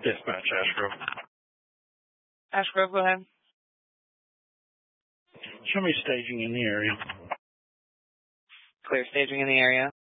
Dispatch, Ashgrove. Ashgrove, go ahead. Show me staging in the area. Clear staging in the area.